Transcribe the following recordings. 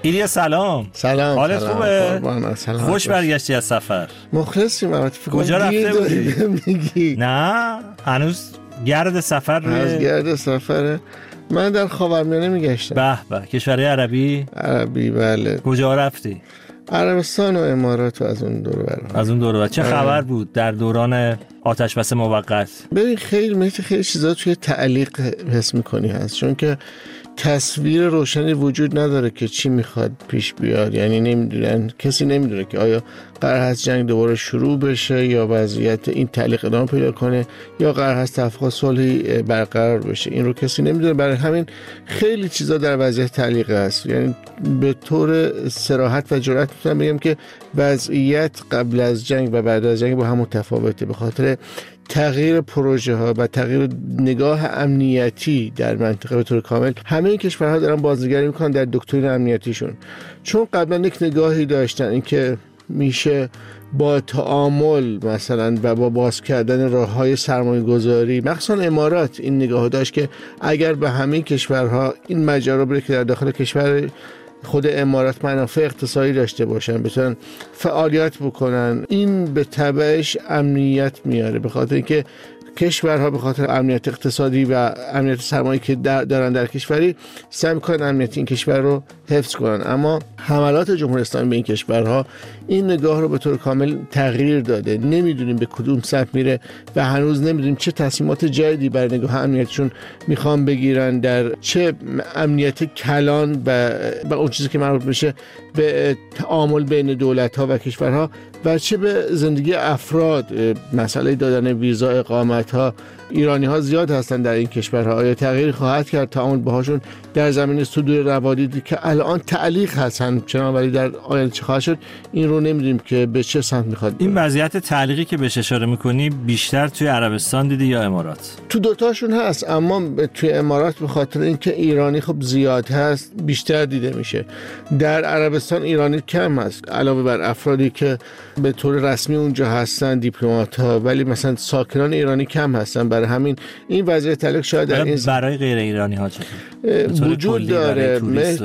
ایلیا سلام. سلام. حالت خوبه؟ سلام. خوش برگشتی از سفر. مخلصیم. کجا رفته بودی؟ میگی نه هنوز گرد سفر از گرد سفره. من در خاورمیانه میگشتم. به به. کشورهای عربی؟ عربی بله. کجا رفتی؟ عربستان و امارات و از اون دور و بر. از اون دور و بر. چه خبر بود در دوران آتش بس موقت؟ ببین خیلی چیزا توی تعلیق حس میکنی هست، چون که تصویر روشنی وجود نداره که چی میخواد پیش بیاد. یعنی نمیدونن، کسی نمیدونه که آیا قرار هست جنگ دوباره شروع بشه یا وضعیت این تعلیق ادامه پیدا کنه یا قرار هست توافق صلحی برقرار بشه. این رو کسی نمیدونه. برای همین خیلی چیزا در وضعیت تعلیق است. یعنی به طور صراحت و جرأت میتونم بگم که وضعیت قبل از جنگ و بعد از جنگ با هم متفاوته، به خاطر تغییر پروژه ها و تغییر نگاه امنیتی در منطقه به طور کامل. همه این کشورها دارن بازنگری میکنن در دکترین امنیتیشون، چون قبلا یک نگاهی داشتن اینکه میشه با تعامل مثلا و با باز کردن راههای سرمایه گذاری، مخصوصا امارات این نگاه داشت که اگر به همه کشورها این ماجرا بره که در داخل کشور خود امارات منافع اقتصادی داشته باشن، بتونن فعالیت بکنن، این به تبعش امنیت میاره، به خاطر اینکه کشورها به خاطر امنیت اقتصادی و امنیت سرمایه‌ای که دارن در کشوری سعی می‌کنن امنیت این کشور رو حفظ کنن. اما حملات جمهوری اسلامی به این کشورها این نگاه رو به طور کامل تغییر داده. نمیدونیم به کدوم سمت میره و هنوز نمیدونیم چه تصمیمات جدیدی برای نگاه امنیتشون میخوان بگیرن، در چه امنیت کلان و اون چیزی که مربوط میشه به تعامل بین دولت‌ها و کشورها و چه به زندگی افراد. مسئله دادن ویزا، اقامت‌ها، ایرانی‌ها زیاد هستن در این کشورها. آیا تغییر خواهد کرد تعامل باهاشون در زمینه صدور روادیدی که الان تعلیق هستن چنان، ولی در آینده چه خواهد شد این رو نمیدونیم که به چه سمت میخواد. این وضعیت تعلیقی که بهش اشاره میکنی بیشتر توی عربستان دیدی یا امارات؟ تو دوتاشون هست، اما توی امارات به خاطر اینکه ایرانی خب زیاد هست بیشتر دیده میشه. در عربستان ایرانی کم هست، علاوه بر افرادی که به طور رسمی اونجا هستن، دیپلمات‌ها، ولی مثلا ساکنان ایرانی کم هستن. برای همین این وضعیت تعلیق شاید در این برای غیر ایرانی ها وجود داره،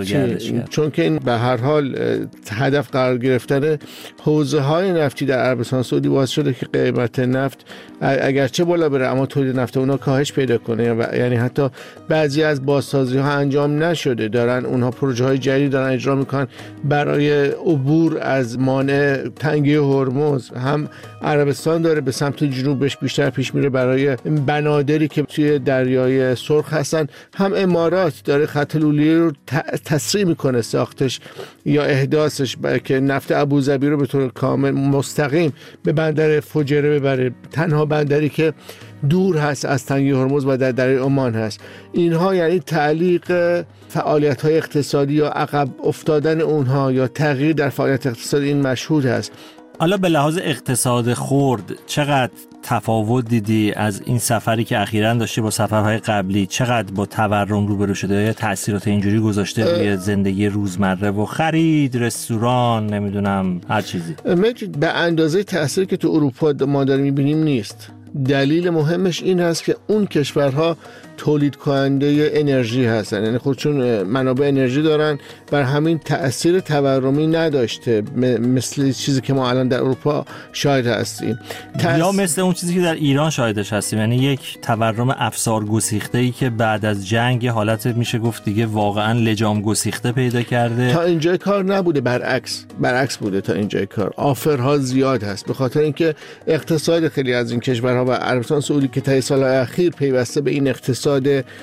چون که این به هر حال هدف قرار گرفتن حوزه های نفتی در عربستان سعودی باعث شده که قیمت نفت اگرچه بالا بره اما تولید نفت اونا کاهش پیدا کنه. و یعنی حتی بعضی از بازسازی ها انجام نشده، دارن اونها پروژه های جدید دارن اجرا میکنن برای عبور از مانع تنگی هرمز. هم عربستان داره به سمت جنوبش بیشتر پیش میره برای بنادری که توی دریای سرخ هستن، هم امارات داره خط لولیه رو تسریع میکنه ساختش یا احداثش که نفت ابوظبی رو به طور کامل مستقیم به بندر فجیره ببره، تنها بندری که دور هست از تنگی هرمز و در دریای عمان هست. اینها یعنی تعلیق فعالیت‌های اقتصادی یا عقب افتادن اونها یا تغییر در فعالیت اقتصادی این مشهود هست. حالا به لحاظ اقتصاد خرد چقدر تفاوت دیدی از این سفری که اخیراً داشتی با سفرهای قبلی؟ چقدر با تورم روبرو شده یا تأثیرات اینجوری گذاشته روی زندگی روزمره و خرید، رستوران، نمیدونم هر چیزی؟ به اندازه تأثیری که تو اروپا ما داریم می‌بینیم نیست. دلیل مهمش این هست که اون کشورها تولید کننده انرژی هستن، یعنی خودشون منابع انرژی دارن، بر همین تأثیر تورمی نداشته مثل چیزی که ما الان در اروپا شاهد هستیم یا مثل اون چیزی که در ایران شاهدش هستیم، یعنی یک تورم افسار گسیخته‌ای که بعد از جنگ حالت میشه گفت دیگه واقعا لجام گسیخته پیدا کرده. تا اینجای کار نبوده، برعکس بوده. تا اینجای کار آفرها زیاد هست، به خاطر اینکه اقتصاد خیلی از این کشورها و عربستان سعودی که تا سال‌های اخیر پیوسته به این اقتصاد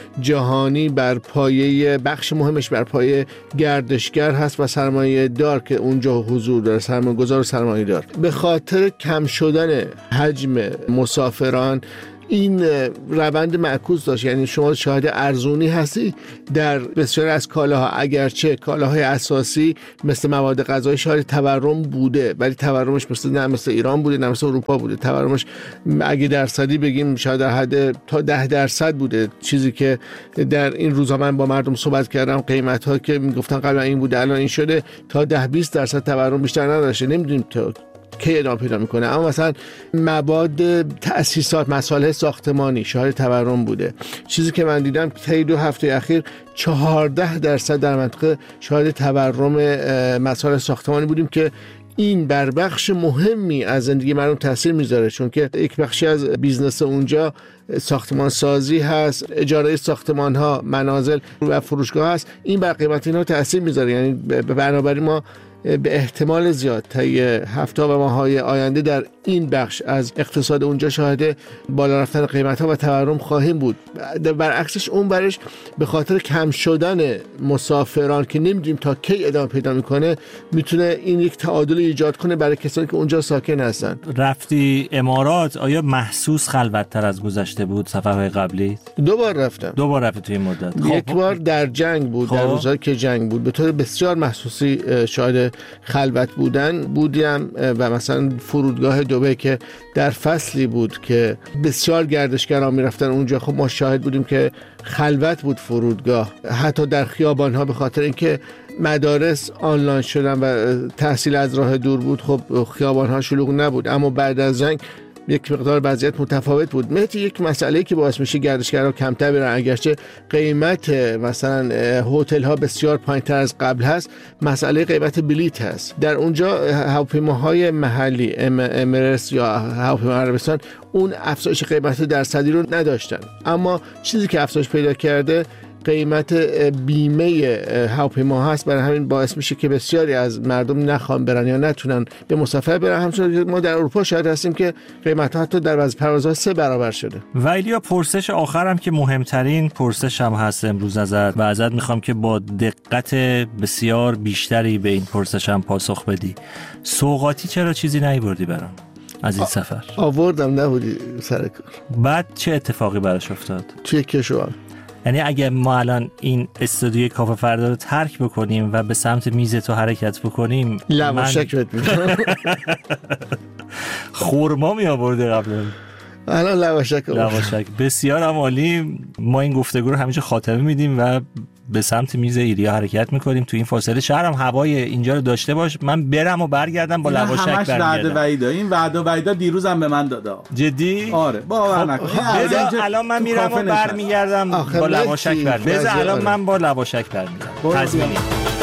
جهانی بر پایه بخش مهمش بر پایه گردشگر هست و سرمایه دار که اونجا حضور داره، سرمایه گذار و سرمایه دار. به خاطر کم شدن حجم مسافران این روند معکوس داشت. یعنی شما شاهد ارزونی هستی در بسیاری از کالاها، اگرچه کالاهای اساسی مثل مواد غذایی شاهد تورم بوده، ولی تورمش نه مثل ایران بوده نه مثل اروپا بوده. تورمش اگه درصدی بگیم شاید در حد تا 10% بوده. چیزی که در این روزا من با مردم صحبت کردم، قیمت ها که میگفتن قبلا این بوده الان این شده، تا 10-20% تورم بیشتر نداشته. نمیدونیم کی ادامه پیدا میکنه. اما مثلا مواد تأسیسات، مسائل ساختمانی شاهد تورم بوده. چیزی که من دیدم طی 2 هفته اخیر 14% در منطقه شاهد تورم مسائل ساختمانی بودیم که این بر بخش مهمی از زندگی مردم تاثیر میذاره، چون که یک بخشی از بیزنس اونجا ساختمان سازی هست، اجاره ساختمان ها، منازل و فروشگاه هست. این بر قیمت اینها تاثیر میذاره. یعنی بنابراین ما به احتمال زیاد طی هفته و ماه‌های آینده در این بخش از اقتصاد اونجا شاهد بالا رفتن قیمت‌ها و تورم خواهیم بود. برعکسش اون برش به خاطر کم شدن مسافران که نمیدونیم تا کی ادامه پیدا میکنه، میتونه این یک تعادل ایجاد کنه برای کسانی که اونجا ساکن هستن. رفتی امارات، آیا محسوس خلوت‌تر از گذشته بود سفرهای قبلی؟ 2 بار رفتم. 2 بار رفتی توی این مدت؟ یک بار در جنگ بود، در روزایی که جنگ بود، به طور بسیار محسوسی شاهد خلوت بودیم و مثلا فرودگاه دبی که در فصلی بود که بسیار گردشگران میرفتن اونجا، خب ما شاهد بودیم که خلوت بود فرودگاه، حتی در خیابان‌ها، به خاطر اینکه مدارس آنلاین شدن و تحصیل از راه دور بود. خب خیابان‌ها شلوغ نبود. اما بعد از جنگ یک مقدار وضعیت متفاوت بود. مثل یک مسئله که باعث میشه گردشگران کمتر برن، اگرچه قیمت مثلا هتل ها بسیار پایین‌تر از قبل هست، مسئله قیمت بلیط هست. در اونجا هواپیماهای محلی امارات یا هواپیما عربستان اون افزایش قیمت درصدی رو نداشتن. اما چیزی که افزایش پیدا کرده قیمت بیمه هواپیما هست. برای همین باعث میشه که بسیاری از مردم نخوان برن یا نتونن به مسافر برن. همچنین ما در اروپا شاهد هستیم که قیمت ها حتی در بعضی پروازها 3 برابر شده. و ایلیا، پرسش آخرم که مهمترین پرسش هم هست امروز ازت و ازت میخوام که با دقت بسیار بیشتری به این پرسش هم پاسخ بدی. سوغاتی چرا چیزی نیاوردی برام از این سفر؟ آوردم، نبودی سر کار. بعد چه اتفاقی براش افتاد؟ توی کشور، یعنی اگه ما الان این استودیوی کافه فردا رو ترک بکنیم و به سمت میز تو حرکت بکنیم، لواشک بهت میگم. خورما می آورده قبلا، الان لواشک. بسیار عالی. ما این گفتگو رو همیشه خاتمه میدیم و به سمت میز ایلیا حرکت میکنیم. تو این فاصله شهرم هوای اینجا رو داشته باش، من برم و برگردم با لواشک برگردم. همش وعده وعیدا. این وعده وعیدا دیروزم به من دادا. جدی؟ آره باور نکن. الان من میرم و برمیگردم با لواشک برمیگردم. الان من با لواشک برمیگردم.